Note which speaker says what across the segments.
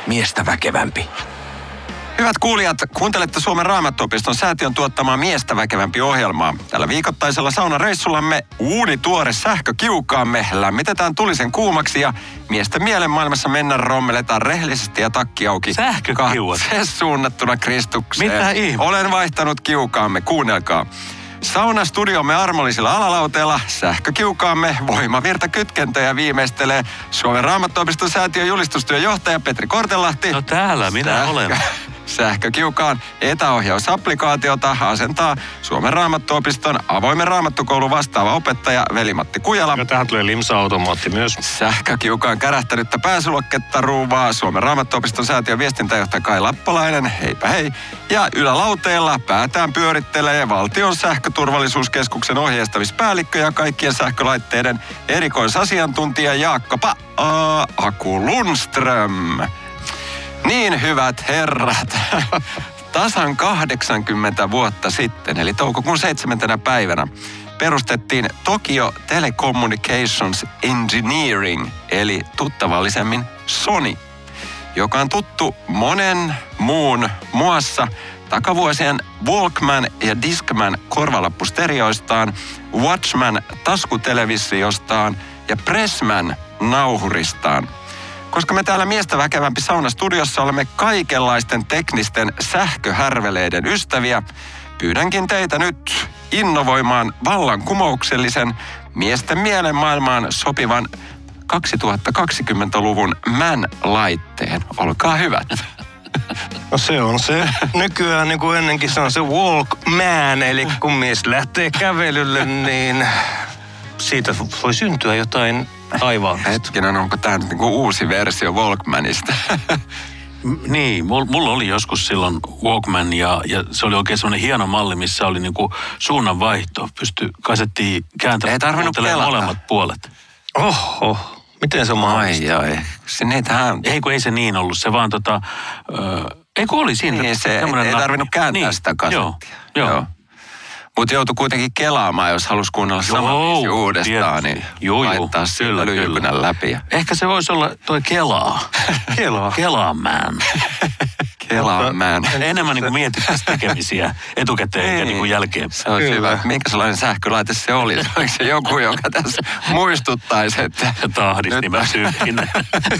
Speaker 1: miestä väkevämpi.
Speaker 2: Hyvät kuulijat, kuuntelette Suomen Raamattuopiston säätiön tuottamaa Miestä väkevämpi -ohjelmaa. Tällä viikoittaisella saunareissullamme uunituore sähkökiukaamme lämmitetään tulisen kuumaksi ja miesten mielenmaailmassa mennään rommeletaan rehellisesti ja takki auki.
Speaker 3: Sähkökiuat?
Speaker 2: Katse suunnattuna Kristukseen.
Speaker 3: Mitä ihme?
Speaker 2: Olen vaihtanut kiukaamme, kuunnelkaa. Saunastudiomme armollisilla alalauteella sähkökiukaamme voimavirtakytkentöjä viimeistelee Suomen Raamattuopiston säätiön julistustyön johtaja Petri Kortelahti.
Speaker 3: No täällä minä olen.
Speaker 2: Sähkökiukaan etäohjausapplikaatiota asentaa Suomen Raamattuopiston avoimen raamattukoulun vastaava opettaja Veli-Matti Kujala.
Speaker 4: Ja tähän tulee limsa-automaatti myös.
Speaker 2: Sähkökiukaan kärähtänyttä pääsuloketta ruuvaa Suomen Raamattuopiston säätiön viestintäjohtaja Kai Lappalainen. Heipä hei. Ja ylälauteella päätään pyörittelee Valtion sähköturvallisuuskeskuksen ohjeistamispäällikkö ja kaikkien sähkölaitteiden erikoisasiantuntija Jaakko Aku Lundström. Niin, hyvät herrat, tasan 80 vuotta sitten, eli toukokuun 7. päivänä, perustettiin Tokyo Telecommunications Engineering, eli tuttavallisemmin Sony, joka on tuttu monen muun muassa takavuosien Walkman ja Discman korvalappustereoistaan, Watchman taskutelevisiostaan ja Pressman nauhuristaan. Koska me täällä Miestä väkevämpi saunastudiossa olemme kaikenlaisten teknisten sähköhärveleiden ystäviä, pyydänkin teitä nyt innovoimaan vallankumouksellisen miesten mielenmaailmaan sopivan 2020-luvun MAN-laitteen. Olkaa hyvät.
Speaker 4: No se on se. Nykyään niin kuin ennenkin se on se Walkman, eli kun mies lähtee kävelylle, niin siitä voi syntyä jotain taivaallista.
Speaker 2: Hetkinen, onko tämä nyt niinku uusi versio Walkmanista?
Speaker 3: Niin, mulla oli joskus silloin Walkman ja se oli oikein semmoinen hieno malli, missä oli niinku suunnanvaihto. Pystyi kasettiin kääntämään molemmat puolet.
Speaker 4: Oho, miten se on mahdollista?
Speaker 2: Ai.
Speaker 3: Kun ei se niin ollut, se vaan ei kun oli siinä.
Speaker 2: Niin, se ei tarvinnut kääntää sitä kasettia. Joo. Mutta joutui kuitenkin kelaamaan, jos halusi kuunnella saman biisi uudestaan, niin laittaa sillä lyijykynän läpi.
Speaker 3: Ehkä se voisi olla toi Kelaa. Kelaaman.
Speaker 2: Kelaaman.
Speaker 3: Enemmän niin kuin mietittäisiin tekemisiä etukäteen eikä niin kuin jälkeen.
Speaker 2: Se on hyvä. Minkä sellainen sähkölaite se oli? Oliko se joku, joka tässä muistuttaisi, että...
Speaker 3: Tahdisti mä syykin.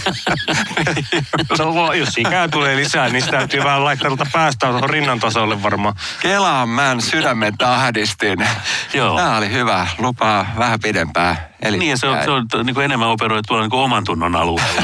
Speaker 4: No jos ikää tulee lisää, niin sitä täytyy vähän laittaa päästä tuohon rinnan tasolle varmaan.
Speaker 2: Kelaaman sydämen tahdistin.
Speaker 3: Joo.
Speaker 2: Tämä oli hyvä. Lupaa vähän pidempää.
Speaker 3: Niin, se on niin kuin enemmän operoi tuolla niin kuin oman tunnon alueella.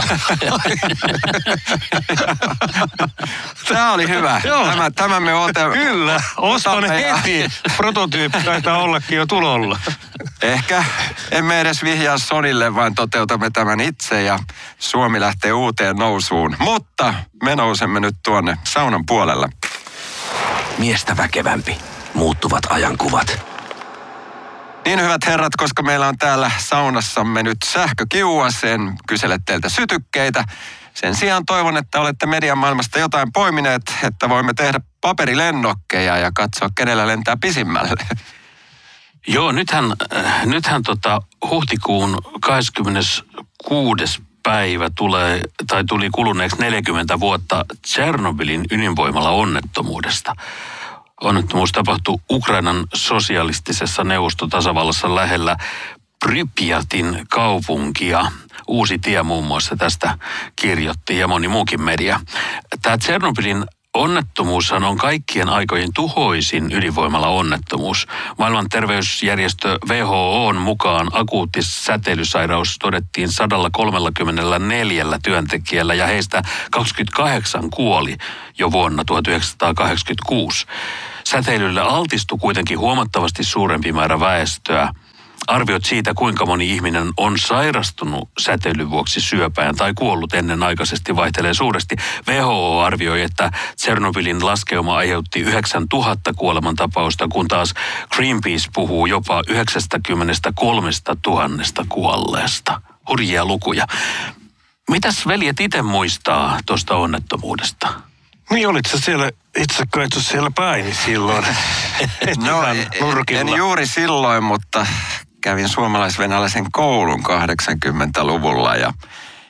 Speaker 2: Tämä oli hyvä. Tämä me otamme.
Speaker 4: Kyllä, ostan heti. Prototyyppi taitaa ollakin jo tulolla.
Speaker 2: Ehkä emme edes vihjaa Sonille, vaan toteutamme tämän itse ja Suomi lähtee uuteen nousuun. Mutta me nousemme nyt tuonne saunan puolelle.
Speaker 1: Miestä väkevämpi. Muuttuvat ajankuvat.
Speaker 2: Niin, hyvät herrat, koska meillä on täällä saunassamme nyt sähkökiuas, en kysele teiltä sytykkeitä. Sen sijaan toivon, että olette median maailmasta jotain poimineet, että voimme tehdä paperilennokkeja ja katsoa, kenellä lentää pisimmälle.
Speaker 3: Joo, nythän huhtikuun 26. päivä tuli kuluneeksi 40 vuotta Tšernobylin ydinvoimala-onnettomuudesta. Onnettomuus tapahtui Ukrainan sosialistisessa neuvostotasavallassa lähellä Prypjatin kaupunkia. Uusi Tie muun muassa tästä kirjoitti ja moni muukin media. Tämä Tšernobylin onnettomuushan on kaikkien aikojen tuhoisin ydinvoimala-onnettomuus. Maailman terveysjärjestö WHO:n mukaan akuutti säteilysairaus todettiin 134 työntekijällä ja heistä 28 kuoli jo vuonna 1986. Säteilylle altistui kuitenkin huomattavasti suurempi määrä väestöä. Arviot siitä, kuinka moni ihminen on sairastunut säteilyn vuoksi syöpään tai kuollut ennenaikaisesti, vaihtelee suuresti. WHO arvioi, että Tšernobylin laskeuma aiheutti 9000 kuolemantapausta, kun taas Greenpeace puhuu jopa 93 000 kuolleesta. Hurjia lukuja. Mitäs veljet itse muistaa tuosta onnettomuudesta?
Speaker 4: Niin, olit sä siellä itse kaitsu siellä päin silloin?
Speaker 2: No, en juuri silloin, mutta kävin suomalais-venäläisen koulun 80-luvulla ja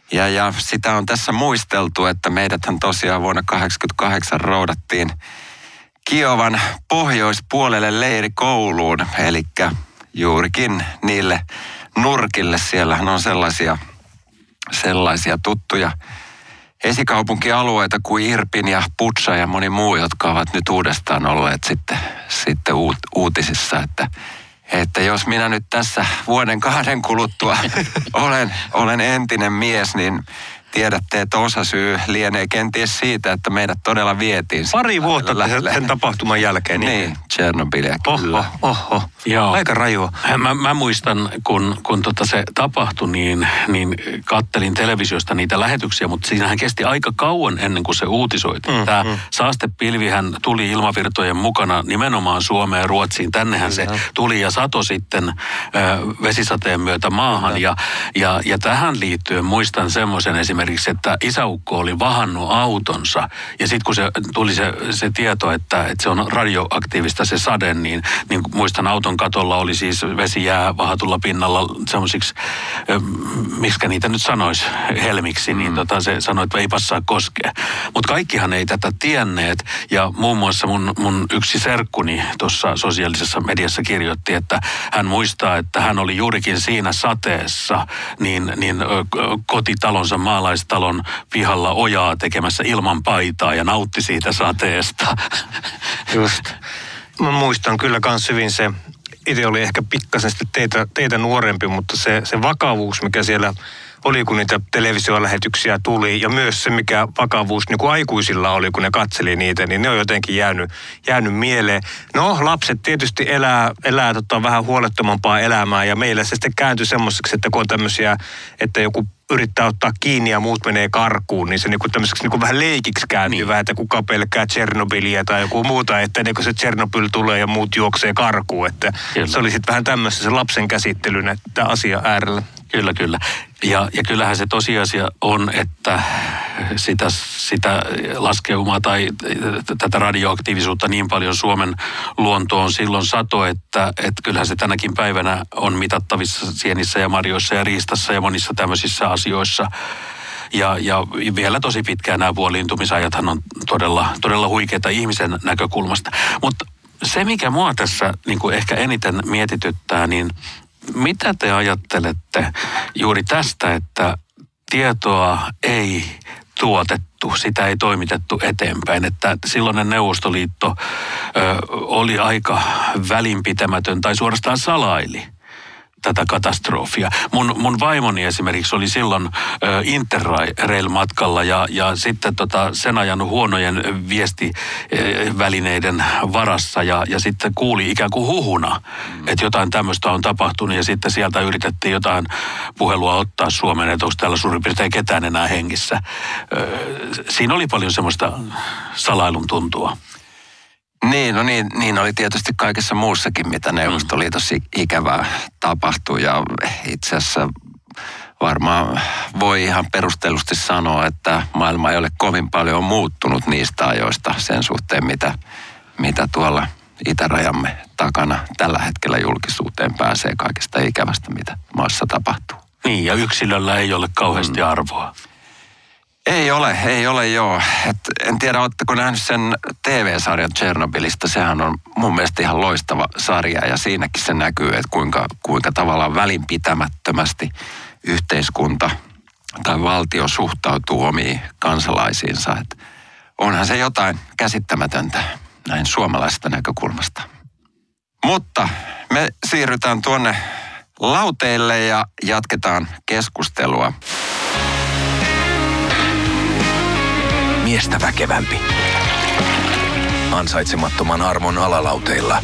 Speaker 2: Ja sitä on tässä muisteltu, että meidäthän tosiaan vuonna 1988 roudattiin Kiovan pohjoispuolelle leirikouluun, eli juurikin niille nurkille. Siellähän on sellaisia tuttuja esikaupunkialueita kuin Irpin ja Putsa ja moni muu, jotka ovat nyt uudestaan olleet sitten uutisissa, että jos minä nyt tässä vuoden 2 kuluttua olen entinen mies, niin tiedätte, että osasyy lienee kenties siitä, että meidät todella vietiin.
Speaker 4: Pari vuotta sen tapahtuman jälkeen.
Speaker 2: Niin, Tšernobylia kyllä.
Speaker 4: Oho.
Speaker 3: Joo.
Speaker 4: Aika rajua.
Speaker 3: Mä muistan, kun se tapahtui, niin kattelin televisiosta niitä lähetyksiä, mutta siinähän kesti aika kauan ennen kuin se uutisoitiin. Tämä saastepilvihän tuli ilmavirtojen mukana nimenomaan Suomeen ja Ruotsiin. Tännehän se tuli ja sato sitten vesisateen myötä maahan. Ja tähän liittyen muistan semmoisen esimerkiksi, että isäukko oli vahannut autonsa. Ja sitten kun se tuli se tieto, että se on radioaktiivista se sade, niin muistan auton katolla oli siis vesijää vahatulla pinnalla semmoisiksi, miksikä niitä nyt sanoisi, helmiksi, niin se sanoi, että ei passaa koskea. Mutta kaikkihan ei tätä tienneet, ja muun muassa mun yksi serkkuni tuossa sosiaalisessa mediassa kirjoitti, että hän muistaa, että hän oli juurikin siinä sateessa, niin kotitalonsa maalaistalon pihalla ojaa tekemässä ilman paitaa ja nautti siitä sateesta.
Speaker 4: Just. Mä muistan kyllä kans hyvin se, itse oli ehkä pikkasen sitten teitä nuorempi, mutta se vakavuus, mikä siellä oli, kun niitä televisiolähetyksiä tuli, ja myös se, mikä vakavuus niin kuin aikuisilla oli, kun ne katseli niitä, niin ne on jotenkin jäänyt mieleen. No, lapset tietysti elää vähän huolettomampaa elämää, ja meillä se sitten kääntyi semmoiseksi, että kun on tämmöisiä, että joku yrittää ottaa kiinni ja muut menee karkuun, niin se niinku tämmöiseksi niinku vähän leikiksi kääntyy vähän, että kuka pelkää Tšernobylia tai joku muuta, että ennen kuin se Tšernobyl tulee ja muut juoksee karkuun, että kyllä. Se oli sitten vähän tämmöistä se lapsen käsittelyn, että asia äärellä.
Speaker 3: Kyllä. Ja kyllähän se tosiasia on, että sitä laskeumaa tai tätä radioaktiivisuutta niin paljon Suomen luontoon silloin sato, että kyllähän se tänäkin päivänä on mitattavissa sienissä ja marjoissa ja riistassa ja monissa tämmöisissä asioissa. Ja vielä tosi pitkään nämä puoliintumisajathan on todella huikeita ihmisen näkökulmasta. Mutta se, mikä mua tässä niin kuin ehkä eniten mietityttää, niin mitä te ajattelette juuri tästä, että tietoa ei tuotettu, sitä ei toimitettu eteenpäin, että silloinen Neuvostoliitto oli aika välinpitämätön tai suorastaan salaili tätä katastrofia. Mun vaimoni esimerkiksi oli silloin Interrail-matkalla ja sitten sen ajan huonojen viestivälineiden varassa ja sitten kuuli ikään kuin huhuna, että jotain tämmöistä on tapahtunut ja sitten sieltä yritettiin jotain puhelua ottaa Suomeen, että onko täällä suurin piirtein ketään enää hengissä. Siinä oli paljon semmoista salailun tuntua.
Speaker 2: Niin oli tietysti kaikessa muussakin, mitä Neuvostoliitossa ikävää tapahtui. Ja itse asiassa varmaan voi ihan perustellusti sanoa, että maailma ei ole kovin paljon muuttunut niistä ajoista sen suhteen, mitä tuolla itärajamme takana tällä hetkellä julkisuuteen pääsee kaikesta ikävästä, mitä maassa tapahtuu.
Speaker 3: Niin, ja yksilöllä ei ole kauheasti arvoa.
Speaker 2: Ei ole joo. En tiedä, oletteko nähnyt sen TV-sarjan Tšernobylistä. Sehän on mun mielestä ihan loistava sarja ja siinäkin se näkyy, että kuinka tavallaan välinpitämättömästi yhteiskunta tai valtio suhtautuu omiin kansalaisiinsa. Et onhan se jotain käsittämätöntä näin suomalaisesta näkökulmasta. Mutta me siirrytään tuonne lauteille ja jatketaan keskustelua.
Speaker 1: Miestä väkevämpi. Ansaitsemattoman arvon alalauteilla.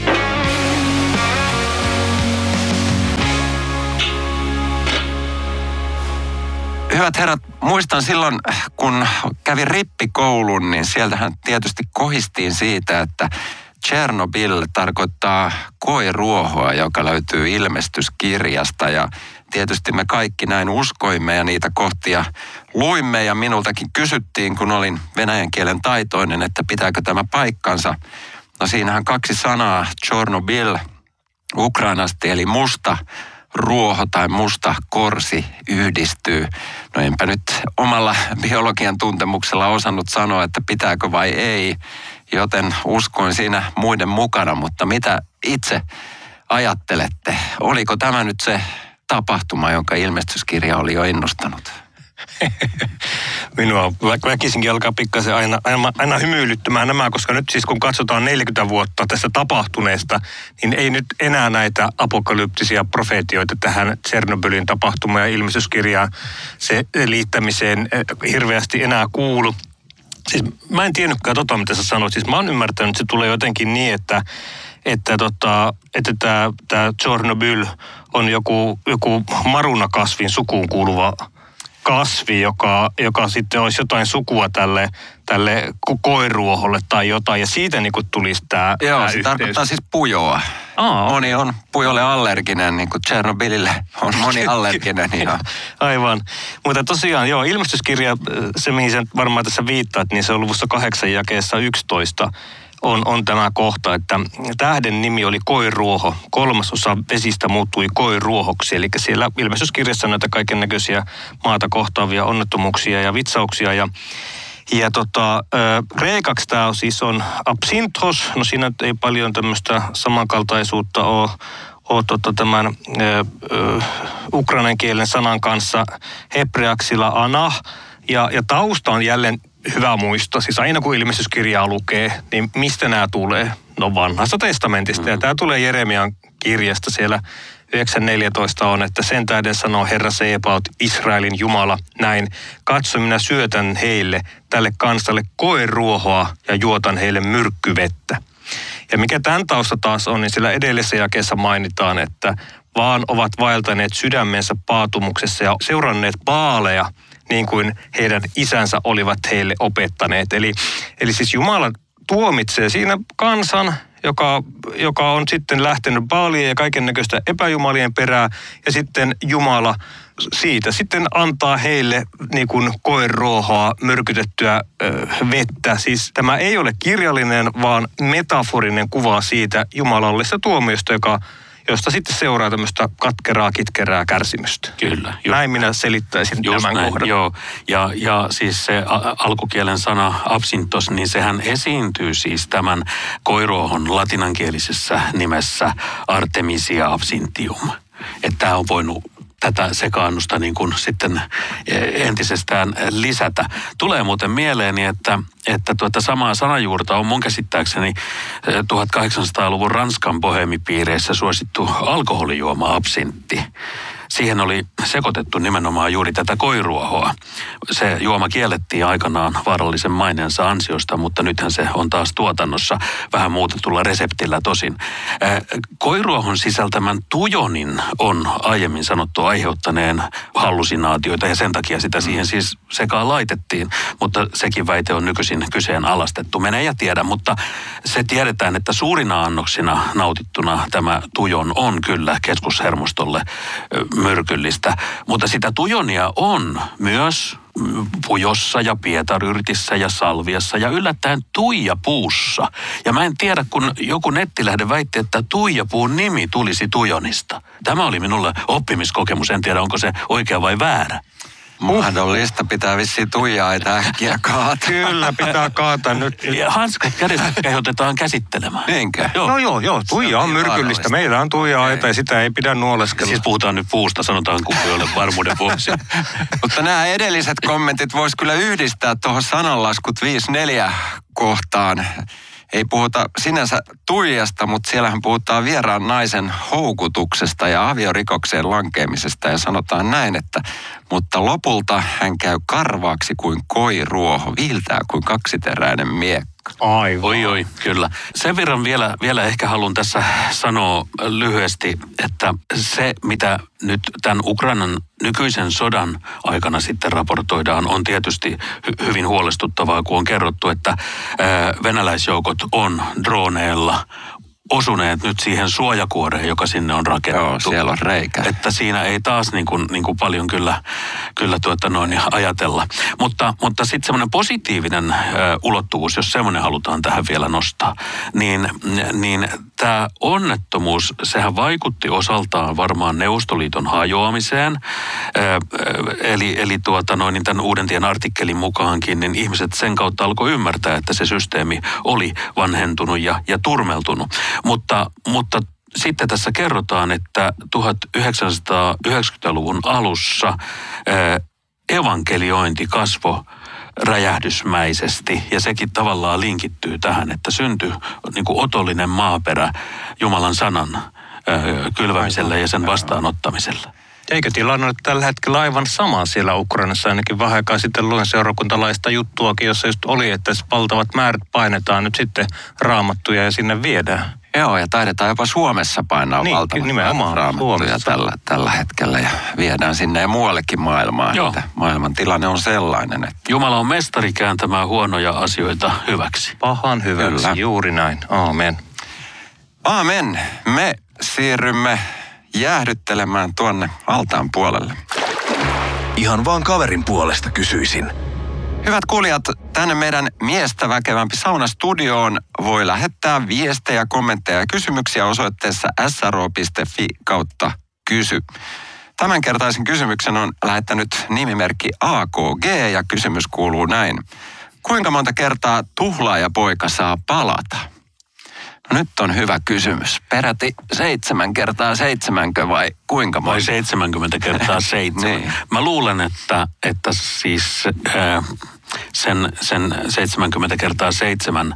Speaker 2: Hyvät herrat, muistan silloin, kun kävin rippikoulun, niin sieltähän tietysti kohistiin siitä, että Tšernobyl tarkoittaa koiruohoa, joka löytyy ilmestyskirjasta ja tietysti me kaikki näin uskoimme ja niitä kohtia luimme ja minultakin kysyttiin, kun olin venäjän kielen taitoinen, että pitääkö tämä paikkansa. No siinähän 2 sanaa, Tšornobyl, ukrainasti eli musta ruoho tai musta korsi yhdistyy. No enpä nyt omalla biologian tuntemuksella osannut sanoa, että pitääkö vai ei, joten uskoin siinä muiden mukana, mutta mitä itse ajattelette? Oliko tämä nyt se tapahtuma, jonka ilmestyskirja oli jo ennustanut?
Speaker 4: Minua väkisinkin alkaa pikkasen aina hymyilyttämään nämä, koska nyt siis kun katsotaan 40 vuotta tästä tapahtuneesta, niin ei nyt enää näitä apokalyptisia profeetioita tähän Tšernobylin tapahtumaan ja ilmestyskirjaan se liittämiseen hirveästi enää kuulu. Siis mä en tiennytkään mitä sä sanoit. Siis mä oon ymmärtänyt, että se tulee jotenkin niin, että tämä Tšernobyl on joku marunakasvin sukuun kuuluva kasvi, joka sitten olisi jotain sukua tälle koiruoholle tai jotain, ja siitä niin kuin tulisi tämä
Speaker 2: Joo, se
Speaker 4: yhteys.
Speaker 2: tarkoittaa siis pujoa. Moni on pujolle allerginen, niin kuin Tšernobylille on moni allerginen. Ja...
Speaker 4: Aivan. Mutta tosiaan, joo, ilmestyskirja, se mihin sen varmaan tässä viittaat, niin se on luvussa 8 jakeessa 11, on tämä kohta, että tähden nimi oli koiruoho. 3/3 vesistä muuttui koiruohoksi. Eli siellä ilmestyskirjassa on näitä kaiken näköisiä maata kohtaavia onnettomuuksia ja vitsauksia. Ja kreikaksi tämä siis on absinthos. No siinä ei paljon tämmöistä samankaltaisuutta ole tämän ukrainan kielen sanan kanssa. Hebreaksilla anah. Ja tausta on jälleen hyvä muistaa. Siis aina kun ilmestyskirjaa lukee, niin mistä nämä tulee? No vanhasta testamentista. Ja tämä tulee Jeremian kirjasta siellä 9.14 on, että sen tähden sanoo Herra Sebaot, Israelin Jumala, näin. Katso, minä syötän heille, tälle kansalle koeruohoa ja juotan heille myrkkyvettä. Ja mikä tämän tausta taas on, niin siellä edellisessä jakeessa mainitaan, että vaan ovat vaeltaneet sydämensä paatumuksessa ja seuranneet baaleja, niin kuin heidän isänsä olivat heille opettaneet. Eli siis Jumala tuomitsee siinä kansan, joka on sitten lähtenyt baalien ja kaiken näköistä epäjumalien perään, ja sitten Jumala siitä sitten antaa heille niin kuin koeruohoa, myrkytettyä vettä. Siis tämä ei ole kirjallinen, vaan metaforinen kuva siitä jumalallisesta tuomiosta, josta sitten seuraa tämmöistä kitkerää kärsimystä.
Speaker 3: Kyllä.
Speaker 4: Näin minä selittäisin tämän kohdan.
Speaker 3: Joo. Ja siis se alkukielen sana absinthos, niin sehän esiintyy siis tämän koiruohon latinankielisessä nimessä Artemisia absinthium. Että tämä on voinut tätä sekaannusta niin kuin sitten entisestään lisätä. Tulee muuten mieleeni, että samaa sanajuurta on mun käsittääkseni 1800-luvun Ranskan boheemipiireissä suosittu alkoholijuoma absintti. Siihen oli sekoitettu nimenomaan juuri tätä koiruohoa. Se juoma kiellettiin aikanaan vaarallisen maineensa ansiosta, mutta nythän se on taas tuotannossa vähän muutetulla reseptillä tosin. Koiruohon sisältämän tujonin on aiemmin sanottu aiheuttaneen hallusinaatioita ja sen takia sitä siihen siis sekaan laitettiin, mutta sekin väite on nykyisin kyseenalaistettu. Mene ja tiedä, mutta se tiedetään, että suurina annoksina nautittuna tämä tujon on kyllä keskushermostolle myrkyllistä, mutta sitä tujonia on myös pujossa ja pietaryrtissä ja salviassa ja yllättäen tuijapuussa. Ja mä en tiedä, kun joku nettilähde väitti, että tuijapuun nimi tulisi tujonista. Tämä oli minulle oppimiskokemus, en tiedä onko se oikea vai väärä.
Speaker 2: Mahdollista, pitää vissiin tuijaita äkkiä kaata.
Speaker 4: Kyllä, pitää kaata nyt.
Speaker 3: Ja hanskat kädestä kehotetaan käsittelemään.
Speaker 2: Niinkö?
Speaker 4: Joo, tuija on myrkyllistä. Meillä on tuija-aita ja sitä ei pidä nuoleskella.
Speaker 3: Siis puhutaan nyt puusta, sanotaan kuulijoille varmuuden vuoksi.
Speaker 2: Mutta nämä edelliset kommentit vois kyllä yhdistää tuohon sananlaskut 5.4 kohtaan. Ei puhuta sinänsä tuijasta, mutta siellähän puhutaan vieraan naisen houkutuksesta ja aviorikokseen lankeamisesta. Ja sanotaan näin, että mutta lopulta hän käy karvaaksi kuin koiruoho, viiltää kuin kaksiteräinen miekka.
Speaker 4: Aivan.
Speaker 3: Oi, kyllä. Sen verran vielä ehkä haluan tässä sanoa lyhyesti, että se mitä nyt tämän Ukrainan nykyisen sodan aikana sitten raportoidaan on tietysti hyvin huolestuttavaa, kun on kerrottu, että venäläisjoukot on droneilla osuneet nyt siihen suojakuoreen, joka sinne on rakennettu.
Speaker 2: Joo, siellä on reikä.
Speaker 3: Että siinä ei taas niin kuin paljon kyllä ajatella. Mutta sitten semmoinen positiivinen ulottuvuus, jos semmoinen halutaan tähän vielä nostaa, niin tämä onnettomuus, sehän vaikutti osaltaan varmaan Neuvostoliiton hajoamiseen. Eli niin tämän Uuden Tien artikkelin mukaankin, niin ihmiset sen kautta alkoi ymmärtää, että se systeemi oli vanhentunut ja turmeltunut. Mutta sitten tässä kerrotaan, että 1990-luvun alussa evankeliointi kasvoi räjähdysmäisesti ja sekin tavallaan linkittyy tähän, että syntyi niin kuin otollinen maaperä Jumalan sanan kylvämisellä ja sen vastaanottamisella.
Speaker 4: Eikö tilanne ole tällä hetkellä aivan sama siellä Ukrainassa? Ainakin vähän aikaa sitten luin seurakuntalaista juttuakin, jossa just oli, että valtavat määrät painetaan nyt sitten raamattuja ja sinne viedään.
Speaker 2: Joo, ja taidetaan jopa Suomessa painaa
Speaker 4: niin,
Speaker 2: valtavat
Speaker 4: nimenomaan
Speaker 2: raamattuja tällä hetkellä ja viedään sinne ja muuallekin maailmaan. Että maailman tilanne on sellainen, että
Speaker 3: Jumala on mestari kääntämään huonoja asioita hyväksi.
Speaker 4: Pahan hyväksi, kyllä. Juuri näin. Aamen.
Speaker 2: Aamen. Me siirrymme jäähdyttelemään tuonne altaan puolelle.
Speaker 1: Ihan vaan kaverin puolesta kysyisin.
Speaker 2: Hyvät kuulijat, tänne meidän miestä väkevämpi saunastudioon voi lähettää viestejä, kommentteja ja kysymyksiä osoitteessa sro.fi/kysy. Tämänkertaisen kysymyksen on lähettänyt nimimerkki AKG ja kysymys kuuluu näin. Kuinka monta kertaa tuhlaajapoika saa palata? No nyt on hyvä kysymys. Peräti 7 kertaa 7 vai kuinka monta?
Speaker 3: Vai 70 kertaa 7.
Speaker 2: Niin.
Speaker 3: Mä luulen, että siis sen 70 kertaa 7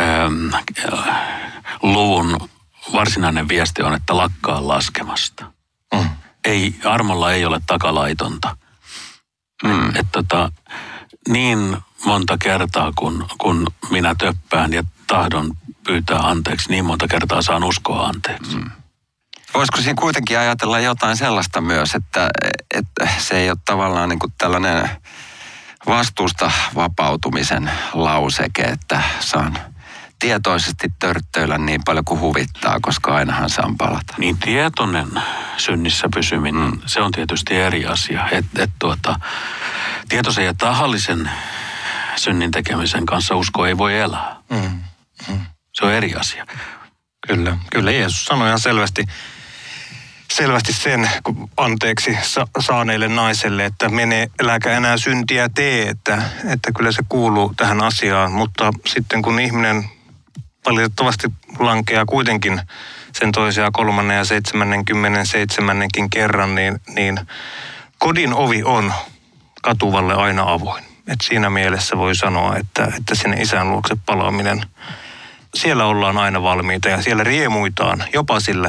Speaker 3: luvun varsinainen viesti on, että lakkaa laskemasta. Armolla ei ole takalaitonta. Niin monta kertaa, kun minä töppään ja tahdon pyytää anteeksi, niin monta kertaa saan uskoa anteeksi.
Speaker 2: Voisiko siinä kuitenkin ajatella jotain sellaista myös, että se ei ole tavallaan niin kuin tällainen vastuusta vapautumisen lauseke, että saan tietoisesti törttöillä niin paljon kuin huvittaa, koska ainahan saan palata.
Speaker 3: Niin tietoinen synnissä pysyminen, se on tietysti eri asia. Tietoisen ja tahallisen synnin tekemisen kanssa usko ei voi elää. Se on eri asia.
Speaker 4: Kyllä Jeesus sanoi ihan selvästi sen kun anteeksi saaneille naiselle, että mene, äläkä enää syntiä tee, että kyllä se kuuluu tähän asiaan. Mutta sitten kun ihminen valitettavasti lankeaa kuitenkin sen toisen ja 3. ja 77. kerran, niin kodin ovi on katuvalle aina avoin. Et siinä mielessä voi sanoa, että sinne isän luokse palaaminen, siellä ollaan aina valmiita ja siellä riemuitaan jopa sillä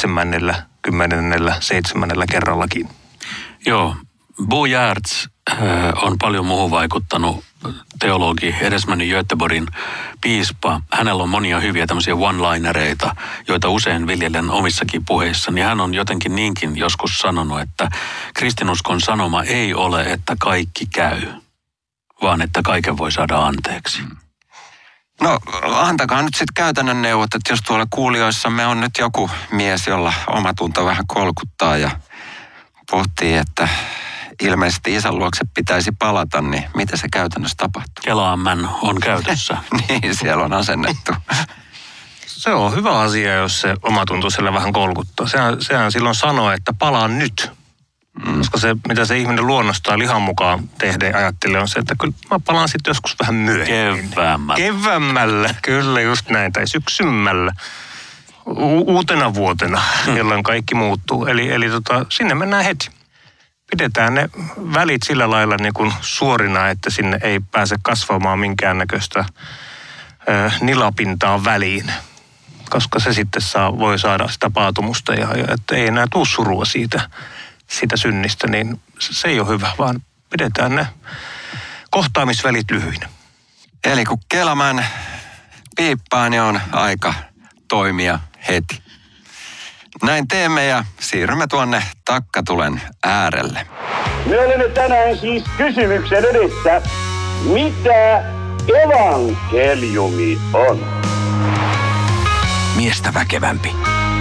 Speaker 4: 77. kerrallakin.
Speaker 3: Joo, Bo Giertz on paljon muuhun vaikuttanut teologi, edesmennyt Göteborgin piispa. Hänellä on monia hyviä tämmöisiä one-linereita, joita usein viljelen omissakin puheissa. Niin hän on jotenkin niinkin joskus sanonut, että kristinuskon sanoma ei ole, että kaikki käy, vaan että kaiken voi saada anteeksi.
Speaker 2: No antakaa nyt sitten käytännön neuvot, että jos tuolla kuulijoissamme on nyt joku mies, jolla omatunto vähän kolkuttaa ja pohtii, että ilmeisesti isän luokse pitäisi palata, niin miten se käytännössä tapahtuu?
Speaker 3: Kelaammän on käytössä.
Speaker 2: Niin, siellä on asennettu.
Speaker 4: Se on hyvä asia, jos se omatunto siellä vähän kolkuttaa. Sehän silloin sanoo, että palaan nyt. Koska se, mitä se ihminen luonnostaan lihan mukaan tehdä ajattelee, on se, että kyllä mä palaan sitten joskus vähän myöhemmin. Keväämällä, kyllä just näin, tai syksymällä. Uutena vuotena, jolloin kaikki muuttuu. Eli sinne mennään heti. Pidetään ne välit sillä lailla niin kuin suorina, että sinne ei pääse kasvamaan minkäännäköistä nilapintaa väliin. Koska se sitten voi saada sitä paatumusta ja että ei enää tule surua siitä synnistä, niin se ei ole hyvä, vaan pidetään ne kohtaamisvälit lyhyinä.
Speaker 2: Eli kun Kelamän piippaa, niin on aika toimia heti. Näin teemme ja siirrymme tuonne takkatulen äärelle.
Speaker 5: Me olemme tänään siis kysymyksen edessä, mitä evankeliumi on?
Speaker 1: Miestä väkevämpi.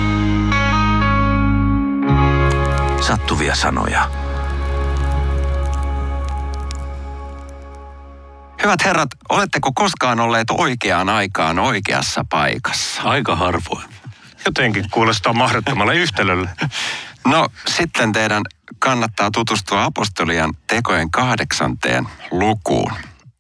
Speaker 1: Sattuvia sanoja.
Speaker 2: Hyvät herrat, oletteko koskaan olleet oikeaan aikaan oikeassa paikassa?
Speaker 3: Aika harvoin.
Speaker 4: Jotenkin kuulostaa mahdottomalle yhtälölle.
Speaker 2: No sitten teidän kannattaa tutustua apostolien tekojen 8. lukuun.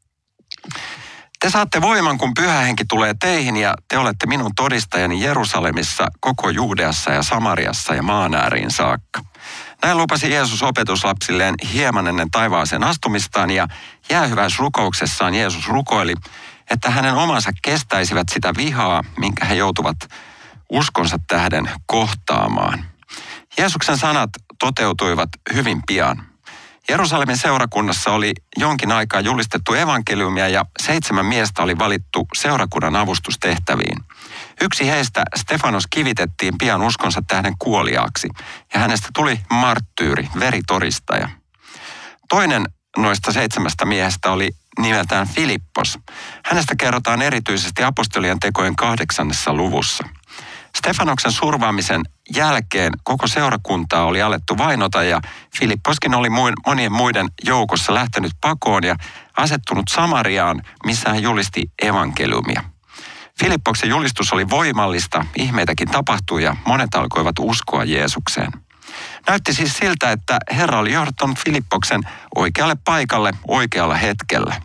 Speaker 2: Te saatte voiman, kun Pyhä Henki tulee teihin ja te olette minun todistajani Jerusalemissa, koko Juudeassa ja Samariassa ja maan ääriin saakka. Näin lupasi Jeesus opetuslapsilleen hieman ennen taivaaseen astumistaan ja jäähyväisrukouksessaan Jeesus rukoili, että hänen omansa kestäisivät sitä vihaa, minkä he joutuvat uskonsa tähden kohtaamaan. Jeesuksen sanat toteutuivat hyvin pian. Jerusalemin seurakunnassa oli jonkin aikaa julistettu evankeliumia ja 7 miestä oli valittu seurakunnan avustustehtäviin. Yksi heistä, Stefanos, kivitettiin pian uskonsa tähden kuoliaaksi ja hänestä tuli marttyyri, veritodistaja. Toinen noista 7 miehestä oli nimeltään Filippos. Hänestä kerrotaan erityisesti apostolien tekojen 8. luvussa. Stefanoksen survaamisen jälkeen koko seurakuntaa oli alettu vainota ja Filipposkin oli monien muiden joukossa lähtenyt pakoon ja asettunut Samariaan, missä hän julisti evankeliumia. Filippoksen julistus oli voimallista, ihmeitäkin tapahtui ja monet alkoivat uskoa Jeesukseen. Näytti siis siltä, että Herra oli johdattanut Filippoksen oikealle paikalle oikealla hetkellä.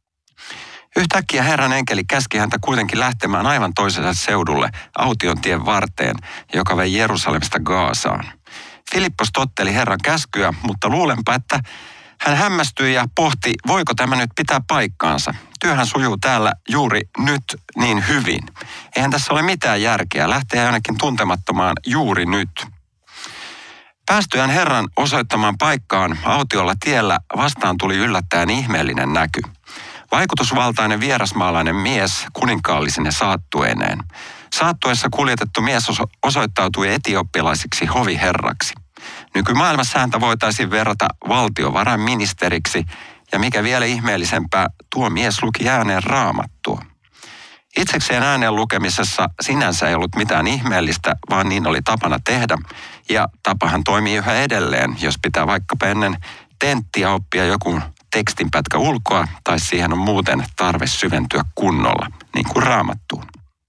Speaker 2: Yhtäkkiä Herran enkeli käski häntä kuitenkin lähtemään aivan toiselle seudulle Autiontien varteen, joka vei Jerusalemista Gaasaan. Filippos totteli Herran käskyä, mutta luulenpa, että hän hämmästyi ja pohti, voiko tämä nyt pitää paikkaansa. Työhän sujuu täällä juuri nyt niin hyvin. Eihän tässä ole mitään järkeä lähteä ainakin tuntemattomaan juuri nyt. Päästyään Herran osoittamaan paikkaan autiolla tiellä vastaan tuli yllättäen ihmeellinen näky. Vaikutusvaltainen vierasmaalainen mies kuninkaallisine saattueineen. Saattuessa kuljetettu mies osoittautui etiopialaisiksi hoviherraksi. Nykymaailmassa häntä voitaisiin verrata valtiovarainministeriksi, ja mikä vielä ihmeellisempää, tuo mies luki ääneen Raamattua. Itsekseen ääneen lukemisessa sinänsä ei ollut mitään ihmeellistä, vaan niin oli tapana tehdä, ja tapahan toimii yhä edelleen, jos pitää vaikkapa ennen tenttiä oppia joku tekstinpätkä ulkoa, tai siihen on muuten tarve syventyä kunnolla, niin kuin Raamattuun.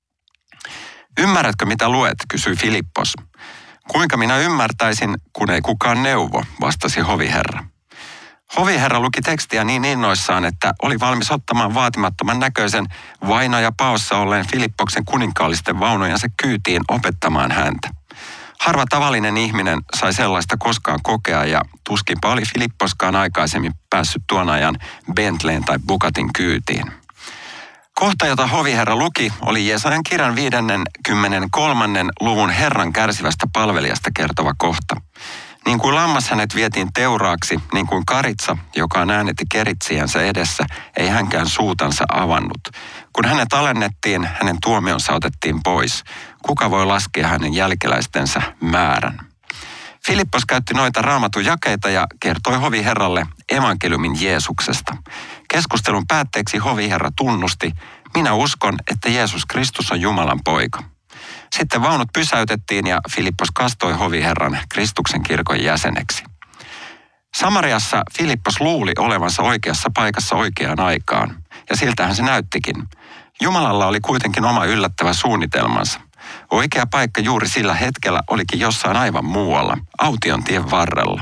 Speaker 2: Ymmärrätkö, mitä luet, kysyi Filippos. Kuinka minä ymmärtäisin, kun ei kukaan neuvo, vastasi hoviherra. Hoviherra luki tekstiä niin innoissaan, että oli valmis ottamaan vaatimattoman näköisen vainoja paossa olleen Filippoksen kuninkaallisten vaunojensa kyytiin opettamaan häntä. Harva tavallinen ihminen sai sellaista koskaan kokea ja tuskinpa oli Filipposkaan aikaisemmin päässyt tuon ajan Bentleyn tai Bugatin kyytiin. Kohta, jota hoviherra luki, oli Jesajan kirjan 53. luvun Herran kärsivästä palvelijasta kertova kohta. Niin kuin lammas hänet vietiin teuraaksi, niin kuin karitsa, joka äänetti keritsiänsä edessä, ei hänkään suutansa avannut. Kun hänet alennettiin, hänen tuomionsa otettiin pois. Kuka voi laskea hänen jälkeläistensä määrän? Filippos käytti noita Raamatun jakeita ja kertoi hoviherralle evankeliumin Jeesuksesta. Keskustelun päätteeksi hoviherra tunnusti, minä uskon, että Jeesus Kristus on Jumalan poika. Sitten vaunut pysäytettiin ja Filippos kastoi hoviherran Kristuksen kirkon jäseneksi. Samariassa Filippos luuli olevansa oikeassa paikassa oikeaan aikaan, ja siltähän se näyttikin. Jumalalla oli kuitenkin oma yllättävä suunnitelmansa. Oikea paikka juuri sillä hetkellä olikin jossain aivan muualla, Autiontien varrella.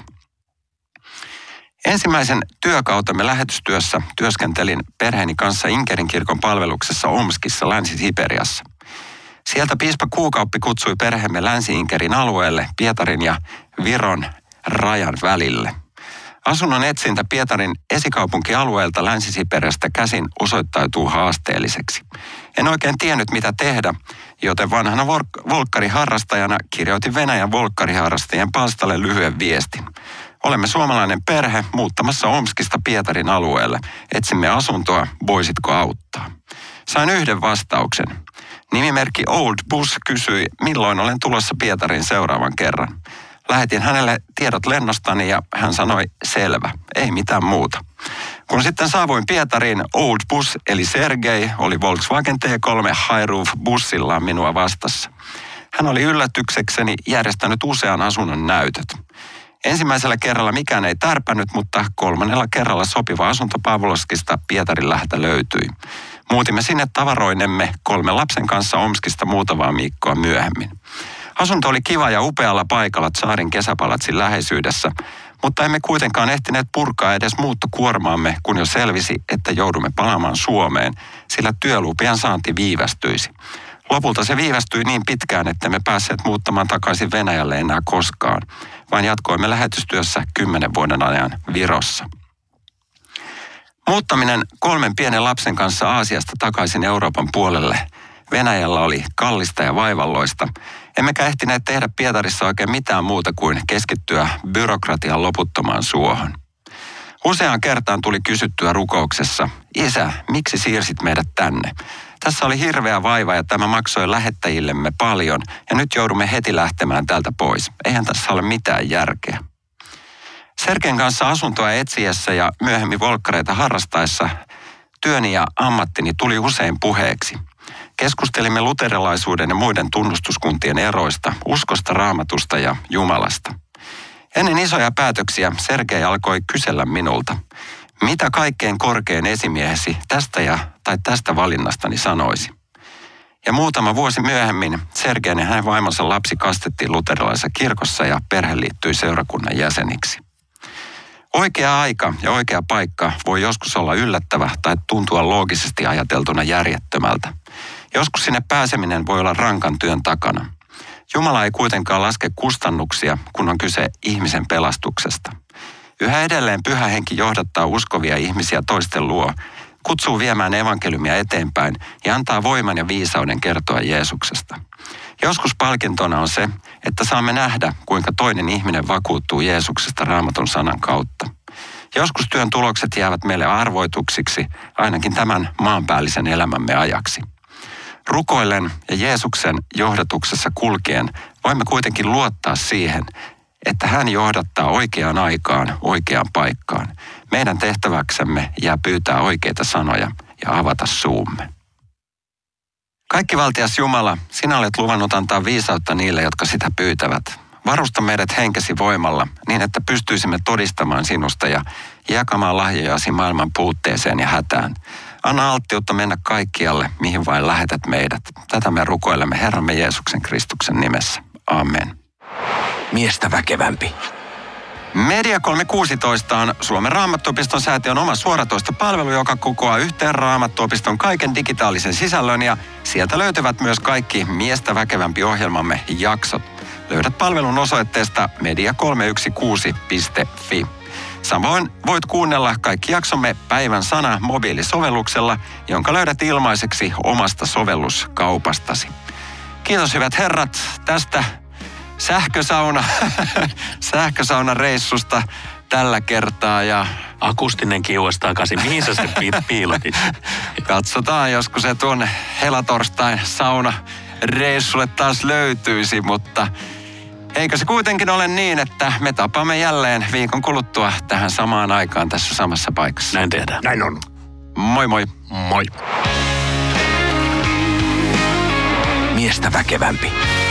Speaker 2: Ensimmäisen työkautemme lähetystyössä työskentelin perheeni kanssa Inkerin kirkon palveluksessa Omskissa, Länsi-Siperiassa. Sieltä piispa Kuukauppi kutsui perheemme Länsi-Inkerin alueelle Pietarin ja Viron rajan välille. Asunnon etsintä Pietarin esikaupunkialueelta Länsi-Siperiasta käsin osoittautuu haasteelliseksi. En oikein tiennyt mitä tehdä, joten vanhana volkkariharrastajana kirjoitin Venäjän volkkariharrastajien palstalle lyhyen viestin. Olemme suomalainen perhe muuttamassa Omskista Pietarin alueelle. Etsimme asuntoa, voisitko auttaa? Sain yhden vastauksen. Nimimerkki Old Bus kysyi, milloin olen tulossa Pietarin seuraavan kerran. Lähetin hänelle tiedot lennostani ja hän sanoi, selvä, ei mitään muuta. Kun sitten saavuin Pietariin, Old Bus eli Sergei oli Volkswagen T3 High Roof bussillaan minua vastassa. Hän oli yllätyksekseni järjestänyt usean asunnon näytöt. Ensimmäisellä kerralla mikään ei tärpännyt, mutta 3. kerralla sopiva asunto Pavlovskista Pietarin läheltä löytyi. Muutimme sinne tavaroinemme 3 lapsen kanssa Omskista muutamaa viikkoa myöhemmin. Asunto oli kiva ja upealla paikalla Tsaarin kesäpalatsin läheisyydessä, mutta emme kuitenkaan ehtineet purkaa edes muuttokuormaamme, kun jo selvisi, että joudumme palaamaan Suomeen, sillä työlupien saanti viivästyisi. Lopulta se viivästyi niin pitkään, että me päässeet muuttamaan takaisin Venäjälle enää koskaan, vaan jatkoimme lähetystyössä 10 vuoden ajan Virossa. Muuttaminen 3 pienen lapsen kanssa Aasiasta takaisin Euroopan puolelle Venäjällä oli kallista ja vaivalloista, emmekä ehtineet tehdä Pietarissa oikein mitään muuta kuin keskittyä byrokratian loputtomaan suohon. Useaan kertaan tuli kysyttyä rukouksessa, isä, miksi siirsit meidät tänne? Tässä oli hirveä vaiva ja tämä maksoi lähettäjillemme paljon ja nyt joudumme heti lähtemään täältä pois. Eihän tässä ole mitään järkeä. Sergen kanssa asuntoa etsiessä ja myöhemmin volkkareita harrastaessa työni ja ammattini tuli usein puheeksi. Keskustelimme luterilaisuuden ja muiden tunnustuskuntien eroista, uskosta, Raamatusta ja Jumalasta. Ennen isoja päätöksiä Sergei alkoi kysellä minulta, mitä kaikkein korkein esimiehesi tästä valinnastani sanoisi. Ja muutama vuosi myöhemmin Sergein ja hänen vaimonsa lapsi kastettiin luterilaisessa kirkossa ja perhe liittyi seurakunnan jäseniksi. Oikea aika ja oikea paikka voi joskus olla yllättävä tai tuntua loogisesti ajateltuna järjettömältä. Joskus sinne pääseminen voi olla rankan työn takana. Jumala ei kuitenkaan laske kustannuksia, kun on kyse ihmisen pelastuksesta. Yhä edelleen Pyhä Henki johdattaa uskovia ihmisiä toisten luo, kutsuu viemään evankeliumia eteenpäin ja antaa voiman ja viisauden kertoa Jeesuksesta. Joskus palkintona on se, että saamme nähdä, kuinka toinen ihminen vakuuttuu Jeesuksesta Raamatun sanan kautta. Joskus työn tulokset jäävät meille arvoituksiksi, ainakin tämän maanpäällisen elämämme ajaksi. Rukoillen ja Jeesuksen johdatuksessa kulkien voimme kuitenkin luottaa siihen, että hän johdattaa oikeaan aikaan, oikeaan paikkaan. Meidän tehtäväksemme jää pyytää oikeita sanoja ja avata suumme. Kaikkivaltias Jumala, sinä olet luvannut antaa viisautta niille, jotka sitä pyytävät. Varusta meidät henkesi voimalla niin, että pystyisimme todistamaan sinusta ja jakamaan lahjojasi maailman puutteeseen ja hätään. Anna alttiutta mennä kaikkialle, mihin vain lähetät meidät. Tätä me rukoilemme Herramme Jeesuksen Kristuksen nimessä. Amen.
Speaker 1: Miestä väkevämpi.
Speaker 2: Media 316 on Suomen Raamattuopiston säätiön oma suoratoistopalvelu, joka kokoaa yhteen Raamattuopiston kaiken digitaalisen sisällön ja sieltä löytyvät myös kaikki Miestä väkevämpi -ohjelmamme jaksot. Löydät palvelun osoitteesta media316.fi. Samoin voit kuunnella kaikki jaksomme Päivän sana -mobiilisovelluksella, jonka löydät ilmaiseksi omasta sovelluskaupastasi. Kiitos hyvät herrat tästä sähkösaunareissusta tällä kertaa ja
Speaker 3: akustinen kiuas takaisin. Mihin sä sen piilotit?
Speaker 2: katsotaan, joskus se tuonne helatorstain saunareissulle taas löytyisi, mutta eikö se kuitenkin ole niin, että me tapaamme jälleen viikon kuluttua tähän samaan aikaan tässä samassa paikassa.
Speaker 3: Näin tehdään.
Speaker 1: Näin on.
Speaker 2: Moi moi.
Speaker 1: Moi. Miestä väkevämpi.